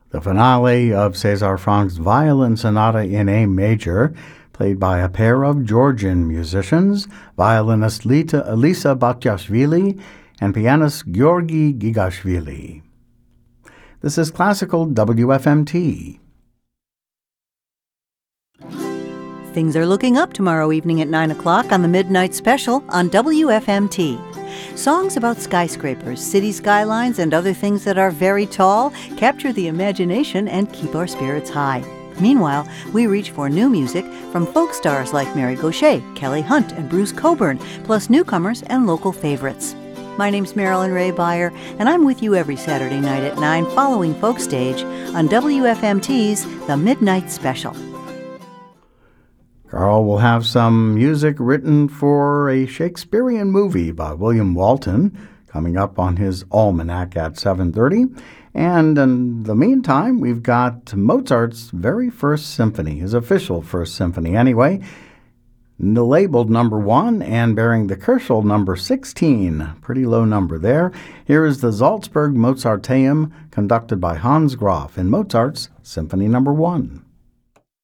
The finale of César Franck's Violin Sonata in A major, played by a pair of Georgian musicians, violinist Lisa Batyashvili and pianist Georgi Gigashvili. This is Classical WFMT. Things are looking up tomorrow evening at 9 o'clock on the Midnight Special on WFMT. Songs about skyscrapers, city skylines, and other things that are very tall capture the imagination and keep our spirits high. Meanwhile, we reach for new music from folk stars like Mary Gauthier, Kelly Hunt, and Bruce Cockburn, plus newcomers and local favorites. My name's Marilyn Ray Beyer, and I'm with you every Saturday night at 9 following Folk Stage on WFMT's The Midnight Special. Carl will have some music written for a Shakespearean movie by William Walton coming up on his Almanac at 7:30. And in the meantime, we've got Mozart's very first symphony, his official first symphony anyway, labeled number 1 and bearing the Köchel number 16. Pretty low number there. Here is the Salzburg Mozarteum conducted by Hans Graf in Mozart's Symphony number 1.